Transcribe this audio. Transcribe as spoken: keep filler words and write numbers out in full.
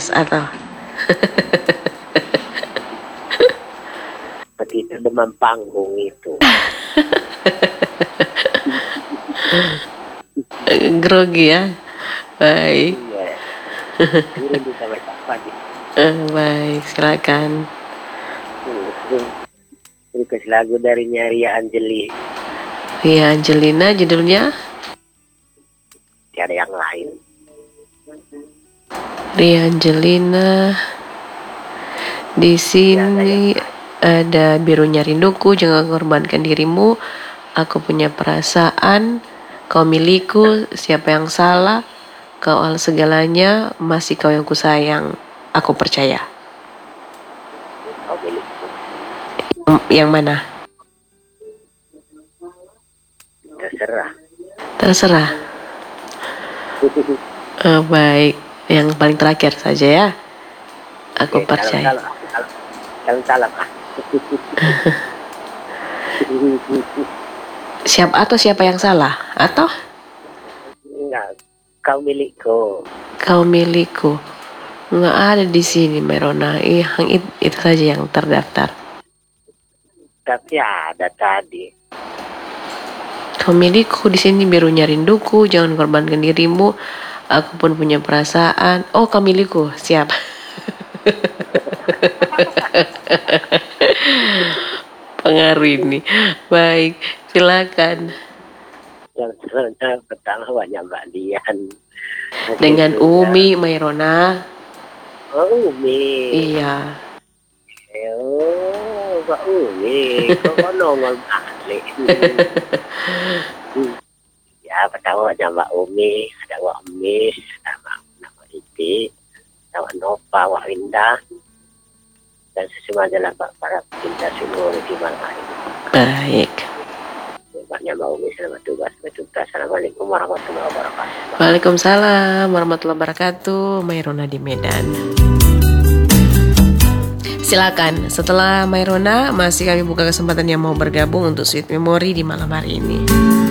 stres atau seperti demam panggung itu. Grogi ya. Baik. Iya. Ini bisa berapa nih? Eh, baik, silakan. Request lagu dari Ria Anjeli. Ria Angelina judulnya? Tiada yang lain. Ria Angelina. Di sini ada birunya rinduku, jangan korbankan dirimu. Aku punya perasaan, kau milikku, siapa yang salah? Kau al segalanya, masih kau yang kusayang. Aku percaya. Kau milikku. Yang mana? Terserah. Terserah. Oh, baik, yang paling terakhir saja ya. Aku Oke, percaya. Salam salam ah. Siapa atau siapa yang salah? Atau Enggak, kau milikku. kau milikku? Nggak ada di sini, Merona. Yang itu, itu saja yang terdaftar. Tapi ada tadi. Kau milikku, di sini birunya rinduku, jangan korbankan dirimu. Aku pun punya perasaan. Oh, kau milikku, siap. Pengaruh ini. Baik, silakan. Yang sebenarnya pertama banyak Mbak Dian. Dengan Umi, Mairona. Oh, Umi. Iya. Oh, Mbak Umi. Kok nongol balik? Ya, pertama ada Mbak Umi, ada Wak Umi, ada Mbak Iti, ada Wak Nova, Wak Winda, dan semua adalah para pecinta seluruh di malam hari ini. Baik. Banyak Mbak Umi, selamat tugas, bertugas. Assalamualaikum warahmatullahi wabarakatuh. Waalaikumsalam warahmatullahi wabarakatuh. Mairona di Medan. Silakan, setelah Mairona masih kami buka kesempatan yang mau bergabung untuk Sweet Memory di malam hari ini.